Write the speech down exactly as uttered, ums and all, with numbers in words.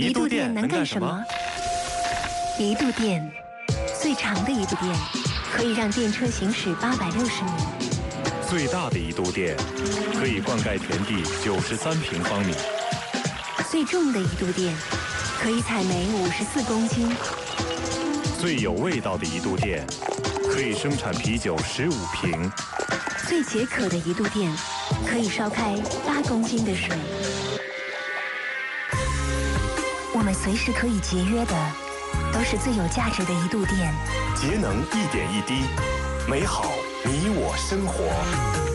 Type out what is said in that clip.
一度电能干什么？一度电，最长的一度电，可以让电车行驶八百六十米； 最大的一度电，可以灌溉田地九十三平方米； 最重的一度电，可以采煤五十四公斤； 最有味道的一度电，可以生产啤酒十五瓶； 最解渴的一度电，可以烧开八公斤的水。我们随时可以节约的，都是最有价值的一度电。 节能一点一滴，美好你我生活。